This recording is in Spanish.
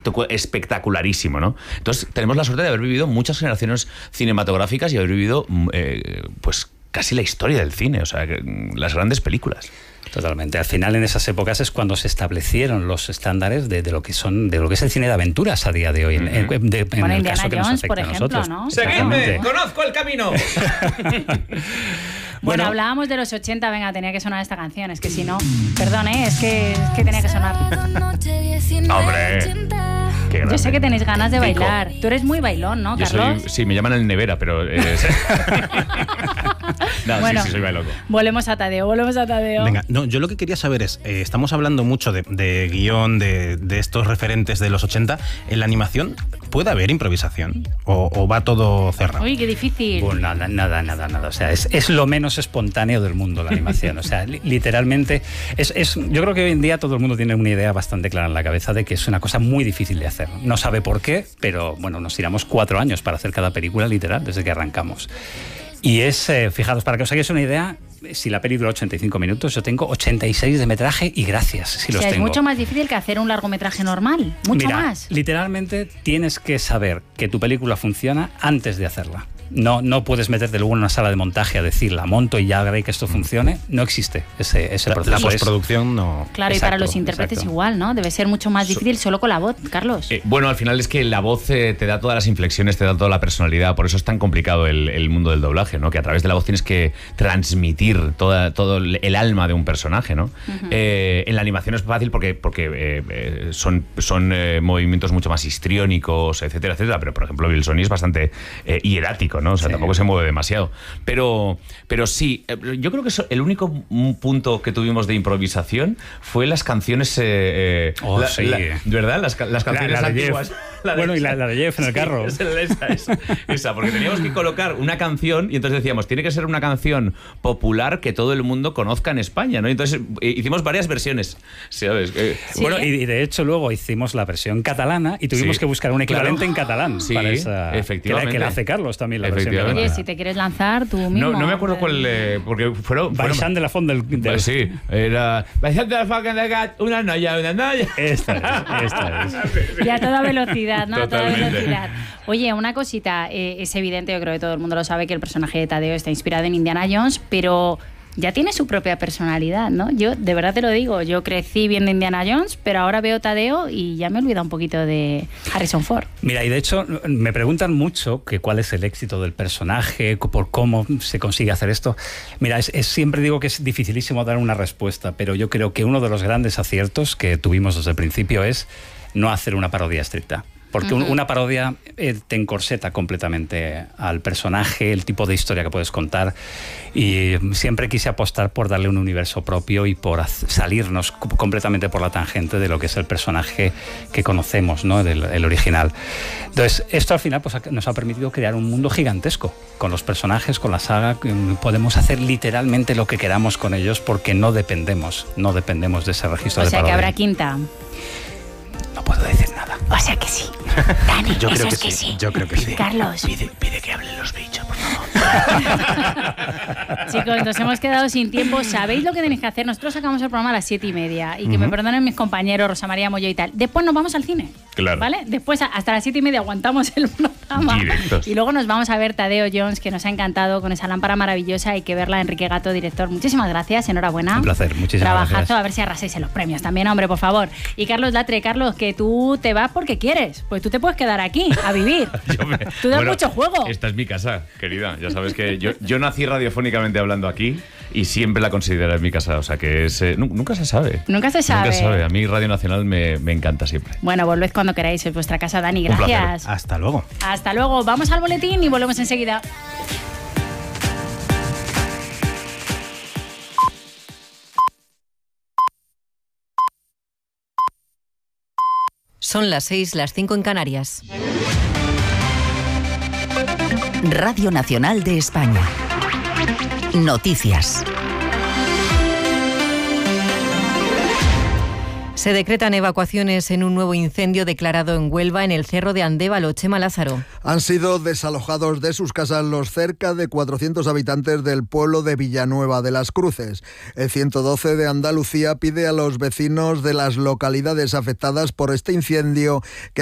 espectacularísimo, ¿no? Entonces tenemos la suerte de haber vivido muchas generaciones cinematográficas y haber vivido pues casi la historia del cine, o sea, las grandes películas. Totalmente. Al final, en esas épocas es cuando se establecieron los estándares de lo que es el cine de aventuras a día de hoy. En el caso que nos afecta a nosotros. ¿No? ¡Seguidme! ¡Conozco el camino! Bueno, hablábamos de los 80, venga, tenía que sonar esta canción, es que si no, perdón, es que tenía que sonar. ¡Hombre! Yo sé que tenéis ganas de bailar. Tú eres muy bailón, ¿no, Carlos? Sí, me llaman el nevera, pero... No, bueno, sí, soy bailoco. Volvemos a Tadeo. Venga, no, yo lo que quería saber es, estamos hablando mucho de guión, de estos referentes de los 80. ¿En la animación puede haber improvisación? ¿O va todo cerrado? Uy, qué difícil. Pues nada. O sea, es lo menos espontáneo del mundo la animación. O sea, literalmente, yo creo que hoy en día todo el mundo tiene una idea bastante clara en la cabeza de que es una cosa muy difícil de hacer. No sabe por qué, pero bueno, nos tiramos 4 años para hacer cada película, literal, desde que arrancamos. Y fijaros, para que os hagáis una idea, si la peli dura 85 minutos, yo tengo 86 de metraje y gracias, si los tengo. Es mucho más difícil que hacer un largometraje normal, mucho más. Literalmente tienes que saber que tu película funciona antes de hacerla. No puedes meterte luego en una sala de montaje a decir, la monto y ya haré que esto funcione. No existe ese proceso. La postproducción no... Claro, exacto, y para los intérpretes igual, ¿no? Debe ser mucho más difícil solo con la voz, Carlos. Bueno, al final es que la voz te da todas las inflexiones, te da toda la personalidad. Por eso es tan complicado el mundo del doblaje, ¿no? Que a través de la voz tienes que transmitir todo el alma de un personaje, ¿no? Uh-huh. En la animación es fácil porque son movimientos mucho más histriónicos, etcétera, etcétera. Pero, por ejemplo, Bill Sonny es bastante hierático, ¿no? O sea, tampoco se mueve demasiado. Pero sí, yo creo que el único punto que tuvimos de improvisación fue las canciones... ¿verdad? Las canciones antiguas. Y la de Jeff en el carro. Esa, porque teníamos que colocar una canción y entonces decíamos, tiene que ser una canción popular que todo el mundo conozca en España, ¿no? Y entonces hicimos varias versiones, ¿sabes? Bueno, y de hecho luego hicimos la versión catalana y tuvimos que buscar un equivalente en catalán. Sí, para esa, efectivamente. Que la hace Carlos también, la versión. Oye, si te quieres lanzar tú mismo. No me acuerdo cuál... porque fueron Baixant de la Font del... Pues sí, era... Baixant de la Font del Gat, una noia. Esta es. Y a toda velocidad, ¿no? Totalmente. A toda velocidad. Oye, una cosita, es evidente, yo creo que todo el mundo lo sabe, que el personaje de Tadeo está inspirado en Indiana Jones, pero ya tiene su propia personalidad, ¿no? Yo, de verdad te lo digo, yo crecí viendo Indiana Jones, pero ahora veo Tadeo y ya me he olvidado un poquito de Harrison Ford. Mira, y de hecho me preguntan mucho que cuál es el éxito del personaje, por cómo se consigue hacer esto. Mira, siempre digo que es dificilísimo dar una respuesta, pero yo creo que uno de los grandes aciertos que tuvimos desde el principio es no hacer una parodia estricta. Porque una parodia te encorseta completamente al personaje, el tipo de historia que puedes contar. Y siempre quise apostar por darle un universo propio y por salirnos completamente por la tangente de lo que es el personaje que conocemos, ¿no? El original. Entonces, esto al final pues, nos ha permitido crear un mundo gigantesco. Con los personajes, con la saga, podemos hacer literalmente lo que queramos con ellos porque no dependemos de ese registro de parodia. O sea, que habrá quinta. No puedo decir nada. O sea que sí. Dani, yo creo que sí. Yo creo que sí. Carlos. Pide que hablen los bichos, por favor. Chicos, nos hemos quedado sin tiempo. ¿Sabéis lo que tenéis que hacer? Nosotros sacamos el programa a las 7:30 y que me perdonen mis compañeros, Rosa María Moyo y tal. Después nos vamos al cine. Claro. ¿Vale? Después hasta las 7:30 aguantamos el programa. Directos. Y luego nos vamos a ver Tadeo Jones, que nos ha encantado con esa lámpara maravillosa. Hay que verla, Enrique Gato, director. Muchísimas gracias, enhorabuena. Un placer, muchísimas Trabajazo, gracias. a ver si arraséis en los premios también, hombre, por favor. Y Carlos Latre, Carlos, que tú te vas porque quieres. Pues tú te puedes quedar aquí a vivir. Tú das mucho juego. Esta es mi casa, querida. Ya sabes que yo nací radiofónicamente hablando aquí y siempre la considero mi casa. O sea que nunca se sabe. Nunca se sabe. Nunca se sabe. A mí Radio Nacional me encanta siempre. Bueno, volved cuando queráis. Es vuestra casa, Dani. Gracias. Hasta luego. Hasta luego. Vamos al boletín y volvemos enseguida. Son las 6, las 5 en Canarias. Radio Nacional de España. Noticias. Se decretan evacuaciones en un nuevo incendio declarado en Huelva, en el Cerro de Andévalo. Chema Lázaro. Han sido desalojados de sus casas los cerca de 400 habitantes del pueblo de Villanueva de las Cruces. El 112 de Andalucía pide a los vecinos de las localidades afectadas por este incendio que